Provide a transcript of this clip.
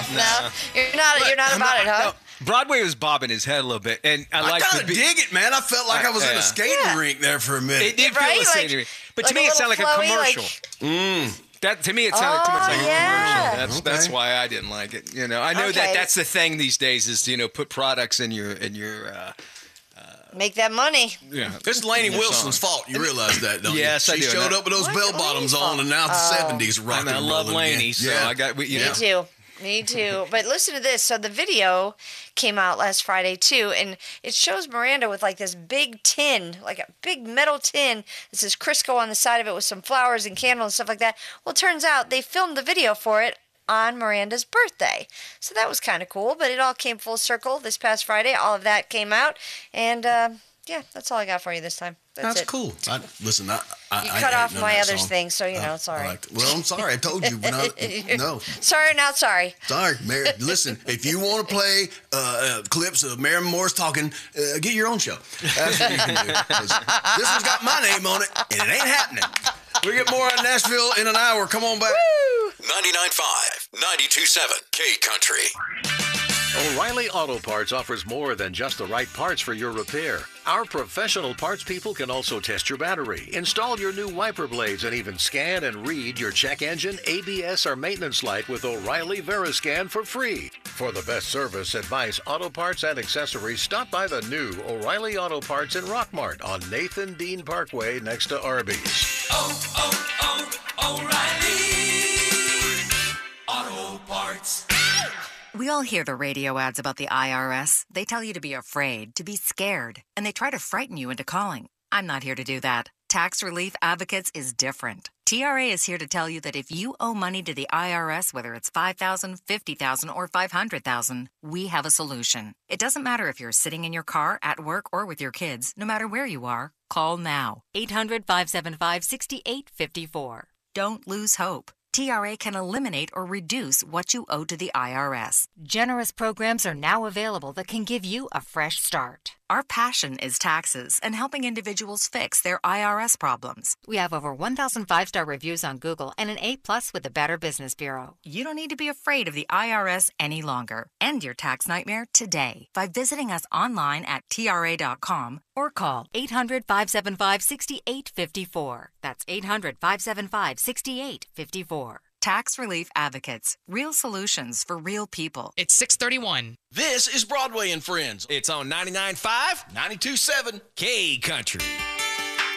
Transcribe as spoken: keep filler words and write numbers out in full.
no, you're not. You're not I'm about not, it, huh? no. Broadway was bobbing his head a little bit, and I, I like kind of the dig it, man. I felt like I, I was yeah. in a skating yeah. rink there for a minute. It did right? feel a like, skating rink, but like to me, it sounded like a flowy, commercial. Like... Mm. That to me, it sounded oh, too much like yeah. a commercial. That's okay. that's why I didn't like it. You know, I know okay. that that's the thing these days is you know put products in your in your. Uh, Make that money. Yeah, this is Lainey Wilson's fault. You realize that, don't yes, you? I She do. showed up with those what? bell bottoms on, and now it's oh. the seventies rock and I love Lainey, so yeah. I got. You Me know. too. Me too. But listen to this. So the video came out last Friday too, and it shows Miranda with like this big tin, like a big metal tin. This is Crisco on the side of it with some flowers and candles and stuff like that. Well, it turns out they filmed the video for it on Miranda's birthday. So that was kind of cool, but it all came full circle this past Friday. All of that came out, and uh, yeah, that's all I got for you this time. That's, That's it. cool. I, listen, I, I You I, cut I off my other things, so you know, it's all right. Well, I'm sorry. I told you. When I, no. Sorry, not sorry. Sorry, Mary. Listen, if you want to play uh, uh, clips of Mary Morris talking, uh, get your own show. That's what you can do. 'Cause this one's got my name on it, and it ain't happening. We get more on Nashville in an hour. Come on back. ninety-nine point five, ninety-two point seven K Country. O'Reilly Auto Parts offers more than just the right parts for your repair. Our professional parts people can also test your battery, install your new wiper blades, and even scan and read your check engine, A B S, or maintenance light with O'Reilly Veriscan for free. For the best service, advice, auto parts, and accessories, stop by the new O'Reilly Auto Parts in Rockmart on Nathan Dean Parkway next to Arby's. Oh, oh, oh, O'Reilly Auto Parts. We all hear the radio ads about the I R S. They tell you to be afraid, to be scared, and they try to frighten you into calling. I'm not here to do that. Tax Relief Advocates is different. T R A is here to tell you that if you owe money to the I R S, whether it's five thousand dollars, fifty thousand dollars, or five hundred thousand dollars, we have a solution. It doesn't matter if you're sitting in your car, at work, or with your kids. No matter where you are, call now. eight hundred, five seven five, six eight five four. Don't lose hope. T R A can eliminate or reduce what you owe to the I R S. Generous programs are now available that can give you a fresh start. Our passion is taxes and helping individuals fix their I R S problems. We have over one thousand five-star reviews on Google and an A plus with the Better Business Bureau. You don't need to be afraid of the I R S any longer. End your tax nightmare today by visiting us online at T R A dot com or call eight hundred, five seven five, six eight five four. That's eight hundred, five seven five, six eight five four. Tax Relief Advocates. Real solutions for real people. It's six thirty-one. This is Broadway and Friends. It's on ninety-nine point five, ninety-two point seven K Country.